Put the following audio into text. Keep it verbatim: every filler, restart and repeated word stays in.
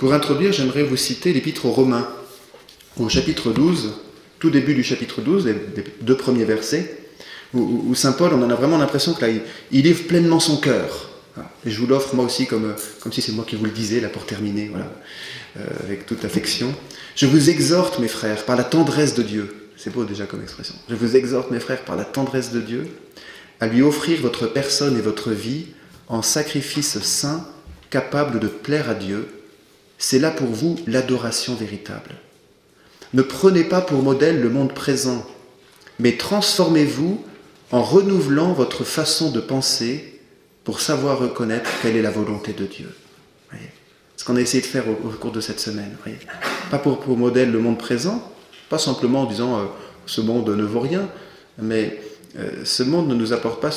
Pour introduire, j'aimerais vous citer l'Épître aux Romains, au chapitre douze, tout début du chapitre douze, les deux premiers versets, où, où saint Paul, on en a vraiment l'impression que là, il, il livre pleinement son cœur. Et je vous l'offre moi aussi, comme, comme si c'est moi qui vous le disais, là pour terminer, voilà, euh, avec toute affection. Je vous exhorte, mes frères, par la tendresse de Dieu, c'est beau déjà comme expression, je vous exhorte, mes frères, par la tendresse de Dieu, à lui offrir votre personne et votre vie en sacrifice saint, capable de plaire à Dieu. C'est là pour vous l'adoration véritable. Ne prenez pas pour modèle le monde présent, mais transformez-vous en renouvelant votre façon de penser pour savoir reconnaître quelle est la volonté de Dieu. Voyez, ce qu'on a essayé de faire au, au cours de cette semaine. Voyez, pas pour, pour modèle le monde présent, pas simplement en disant euh, ce monde ne vaut rien, mais euh, ce monde ne nous apporte pas